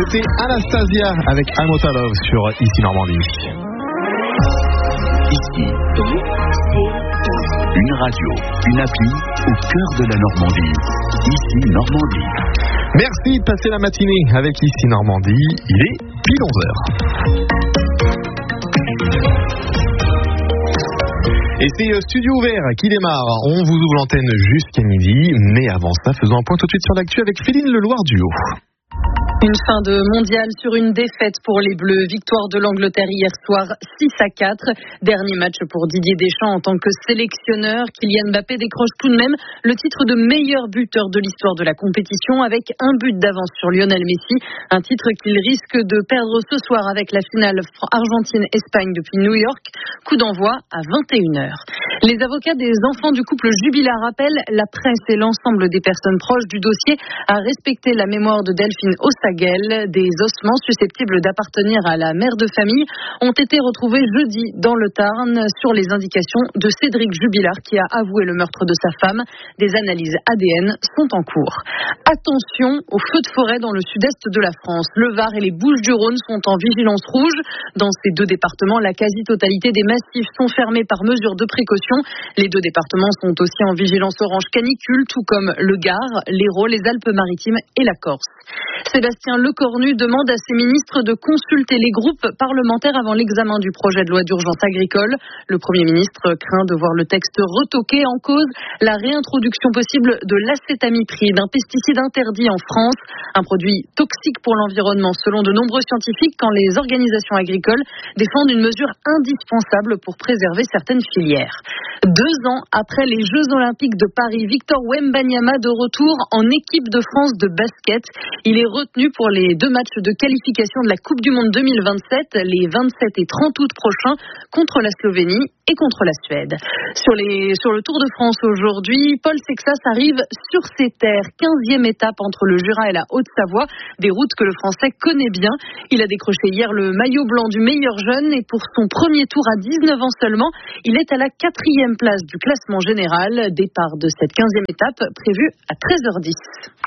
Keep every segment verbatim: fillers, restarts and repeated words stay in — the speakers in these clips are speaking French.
C'était Anastasia avec I'm Out of Love sur Ici Normandie. Ici, une radio, une appli au cœur de la Normandie. Ici Normandie. Merci de passer la matinée avec Ici Normandie. Il est pile onze heures. Et c'est Studio Ouvert qui démarre. On vous ouvre l'antenne jusqu'à midi. Mais avant ça, faisons un point tout de suite sur l'actu avec Féline Leloir Duo. Une fin de mondial sur une défaite pour les Bleus. Victoire de l'Angleterre hier soir six à quatre. Dernier match pour Didier Deschamps en tant que sélectionneur. Kylian Mbappé décroche tout de même le titre de meilleur buteur de l'histoire de la compétition avec un but d'avance sur Lionel Messi. Un titre qu'il risque de perdre ce soir avec la finale Argentine-Espagne depuis New York. Coup d'envoi à vingt et une heures. Les avocats des enfants du couple Jubilard rappellent la presse et l'ensemble des personnes proches du dossier à respecter la mémoire de Delphine Ossagel. Des ossements susceptibles d'appartenir à la mère de famille ont été retrouvés jeudi dans le Tarn sur les indications de Cédric Jubilard qui a avoué le meurtre de sa femme. Des analyses A D N sont en cours. Attention aux feux de forêt dans le sud-est de la France. Le Var et les Bouches-du-Rhône sont en vigilance rouge. Dans ces deux départements, la quasi-totalité des massifs sont fermés par mesure de précaution. Les deux départements sont aussi en vigilance orange canicule, tout comme le Gard, l'Hérault, les Alpes-Maritimes et la Corse. Sébastien Lecornu demande à ses ministres de consulter les groupes parlementaires avant l'examen du projet de loi d'urgence agricole. Le Premier ministre craint de voir le texte retoqué. En cause la réintroduction possible de l'acétamipride, un pesticide interdit en France, un produit toxique pour l'environnement selon de nombreux scientifiques quand les organisations agricoles défendent une mesure indispensable pour préserver certaines filières. Deux ans après les Jeux Olympiques de Paris, Victor Wembanyama de retour en équipe de France de basket. Il est retenu pour les deux matchs de qualification de la Coupe du Monde deux mille vingt-sept, les vingt-sept et trente août prochains, contre la Slovénie et contre la Suède. Sur, les, sur le Tour de France aujourd'hui, Paul Sexas arrive sur ses terres. quinzième étape entre le Jura et la Haute-Savoie, des routes que le Français connaît bien. Il a décroché hier le maillot blanc du meilleur jeune et pour son premier tour à dix-neuf ans seulement, il est à la quatrième place du classement général. Départ de cette quinzième étape prévue à treize heures dix.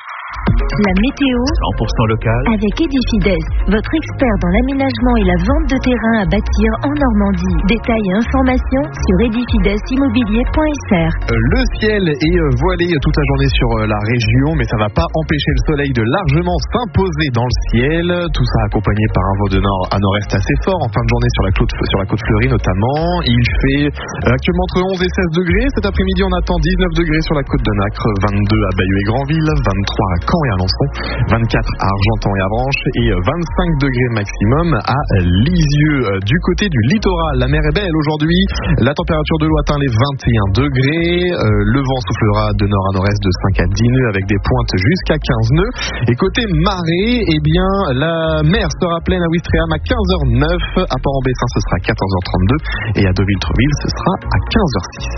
La météo cent pour cent local avec Edifides, votre expert dans l'aménagement et la vente de terrain à bâtir en Normandie. Détails et informations sur edifides immobilier point f r. Le ciel est voilé toute la journée sur la région, mais ça ne va pas empêcher le soleil de largement s'imposer dans le ciel. Tout ça accompagné par un vent de nord à nord-est assez fort en fin de journée sur la côte, sur la côte fleurie notamment. Il fait actuellement entre onze et seize degrés. Cet après-midi, on attend dix-neuf degrés sur la côte de Nacre, vingt-deux à Bayeux et Granville, vingt-trois à Caen et à Alençon, vingt-quatre à Argentan et Avranches et vingt-cinq degrés maximum à Lisieux. Du côté du littoral, la mer est belle aujourd'hui. La température de l'eau atteint les vingt et un degrés. Euh, le vent soufflera de nord à nord-est de cinq à dix nœuds avec des pointes jusqu'à quinze nœuds. Et côté marée, eh bien, la mer sera pleine à Ouistreham à quinze heures neuf. À Port-en-Bessin, ce sera à quatorze heures trente-deux. Et à Deauville-Treville, ce sera à quinze heures six.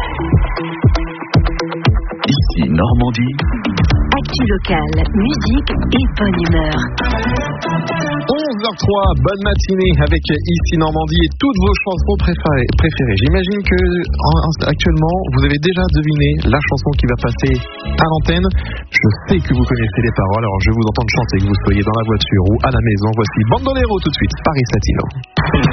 Ici Normandie. Actu locale, musique et bonne humeur. onze heures trois, bonne matinée avec Ici Normandie et toutes vos chansons préférées. préférées. J'imagine que en, actuellement, vous avez déjà deviné la chanson qui va passer à l'antenne. Je sais que vous connaissez les paroles, alors je vais vous entendre chanter, que vous soyez dans la voiture ou à la maison. Voici Bandolero tout de suite, Paris Latino.